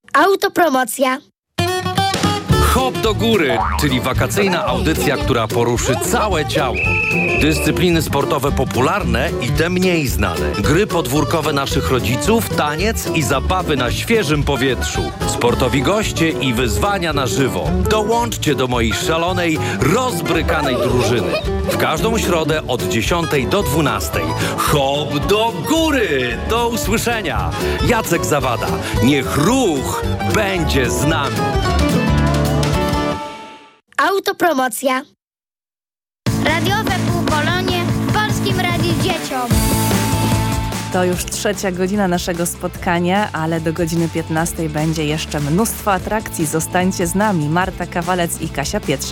Autopromocja. Hop do góry, czyli wakacyjna audycja, która poruszy całe ciało. Dyscypliny sportowe popularne i te mniej znane. Gry podwórkowe naszych rodziców, taniec i zabawy na świeżym powietrzu. Sportowi goście i wyzwania na żywo. Dołączcie do mojej szalonej, rozbrykanej drużyny. W każdą środę od 10 do 12. Hop do góry! Do usłyszenia! Jacek Zawada. Niech ruch będzie z nami. Autopromocja. Radiowe półkolonie w Polskim Radiu Dzieciom. To już 3. godzina naszego spotkania, ale do godziny 15 będzie jeszcze mnóstwo atrakcji. Zostańcie z nami. Marta Kawalec i Kasia Pietrza.